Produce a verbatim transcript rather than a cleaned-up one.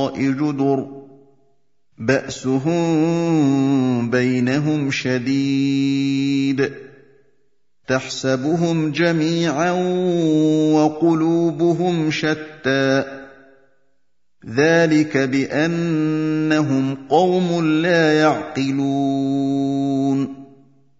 جُدُرٌ بَأْسُهُم بَيْنَهُمْ شَدِيدٌ تَحْسَبُهُمْ جَمِيعًا وَقُلُوبُهُمْ شَتَّىٰ ذَٰلِكَ بِأَنَّهُمْ قَوْمٌ لَّا يَعْقِلُونَ